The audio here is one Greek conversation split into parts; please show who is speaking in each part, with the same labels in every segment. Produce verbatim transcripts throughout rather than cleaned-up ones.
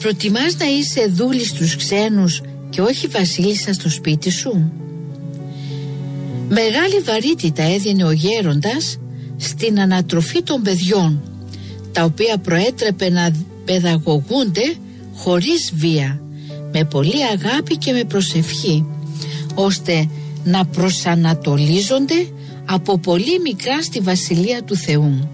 Speaker 1: Προτιμάς να είσαι δούλη στους ξένους και όχι βασίλισσα στο σπίτι σου? Μεγάλη βαρύτητα έδινε ο γέροντας στην ανατροφή των παιδιών, τα οποία προέτρεπε να παιδαγωγούνται χωρίς βία, με πολύ αγάπη και με προσευχή, ώστε να προσανατολίζονται από πολύ μικρά στη Βασιλεία του Θεού.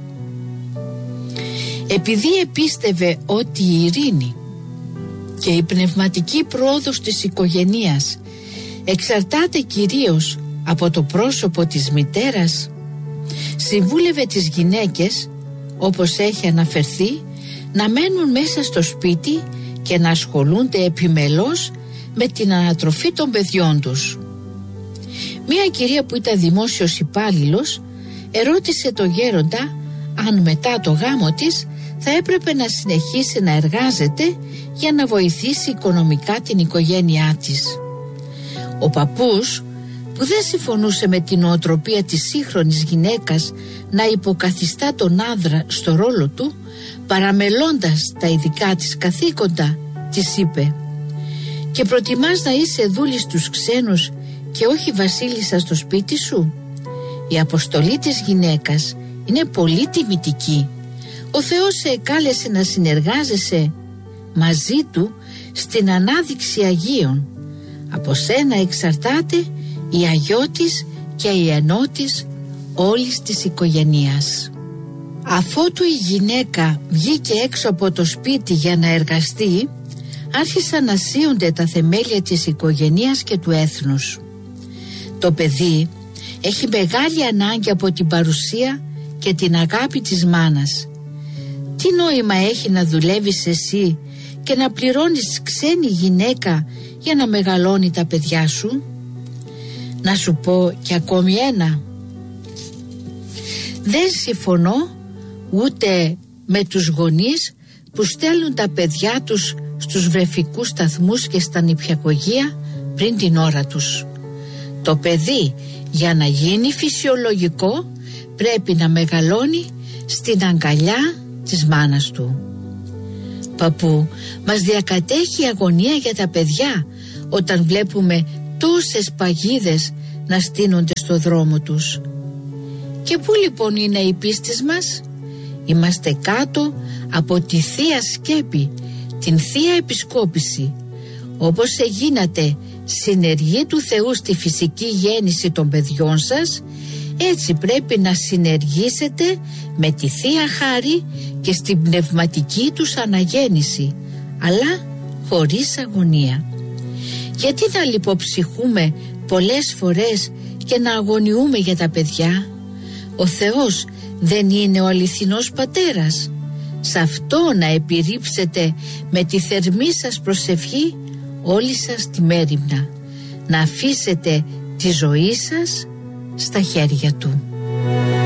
Speaker 1: Επειδή επίστευε ότι η ειρήνη και η πνευματική πρόοδος της οικογενείας εξαρτάται κυρίως από το πρόσωπο της μητέρας, συμβούλευε τις γυναίκες, όπως έχει αναφερθεί, να μένουν μέσα στο σπίτι και να ασχολούνται επιμελώς με την ανατροφή των παιδιών τους. Μία κυρία που ήταν δημόσιος υπάλληλος ερώτησε το γέροντα αν μετά το γάμο της θα έπρεπε να συνεχίσει να εργάζεται για να βοηθήσει οικονομικά την οικογένειά της. Ο παππούς, που δεν συμφωνούσε με την νοοτροπία της σύγχρονης γυναίκας να υποκαθιστά τον άνδρα στο ρόλο του, παραμελώντας τα ειδικά της καθήκοντα, της είπε: «Και προτιμάς να είσαι δούλη στους ξένους και όχι βασίλισσα στο σπίτι σου? Η αποστολή της γυναίκας είναι πολύ τιμητική. Ο Θεός σε εκάλεσε να συνεργάζεσαι μαζί Του στην ανάδειξη Αγίων. Από σένα εξαρτάται η αγιώτης και η ενότης όλης της οικογενείας». Αφότου η γυναίκα βγήκε έξω από το σπίτι για να εργαστεί, άρχισαν να σύονται τα θεμέλια της οικογενείας και του έθνους. Το παιδί έχει μεγάλη ανάγκη από την παρουσία και την αγάπη της μάνας. Τι νόημα έχει να δουλεύεις εσύ και να πληρώνεις ξένη γυναίκα για να μεγαλώνει τα παιδιά σου? Να σου πω και ακόμη ένα. Δεν συμφωνώ ούτε με τους γονείς που στέλνουν τα παιδιά τους στους βρεφικούς σταθμούς και στα νηπιαγωγεία πριν την ώρα τους. Το παιδί, για να γίνει φυσιολογικό, πρέπει να μεγαλώνει στην αγκαλιά της μάνας του. Παππού, μας διακατέχει η αγωνία για τα παιδιά όταν βλέπουμε τόσες παγίδες να στείνονται στο δρόμο τους. Και πού λοιπόν είναι η πίστη μας? Είμαστε κάτω από τη Θεία Σκέπη, την Θεία Επισκόπηση. Όπως εγίνατε συνεργοί του Θεού στη φυσική γέννηση των παιδιών σας, έτσι πρέπει να συνεργήσετε με τη Θεία Χάρη και στην πνευματική τους αναγέννηση, αλλά χωρίς αγωνία. Γιατί να λιποψυχούμε πολλές φορές και να αγωνιούμε για τα παιδιά? Ο Θεός δεν είναι ο αληθινός πατέρας? Σε αυτό να επιρρύψετε με τη θερμή σας προσευχή όλη σας τη μέριμνα, να αφήσετε τη ζωή σας στα χέρια Του.